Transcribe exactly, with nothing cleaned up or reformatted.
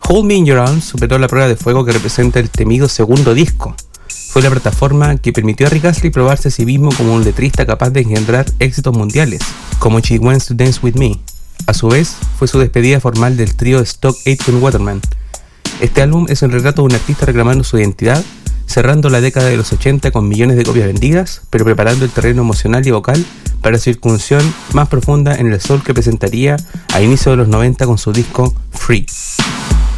Hold Me in Your Arms superó la prueba de fuego que representa el temido segundo disco. Fue la plataforma que permitió a Rick Astley probarse a sí mismo como un letrista capaz de engendrar éxitos mundiales, como She Wants to Dance With Me. A su vez, fue su despedida formal del trío Stock Aitken Waterman. Este álbum es el retrato de un artista reclamando su identidad, cerrando la década de los ochenta con millones de copias vendidas, pero preparando el terreno emocional y vocal para su incursión más profunda en el soul que presentaría a inicio de los noventa con su disco Free.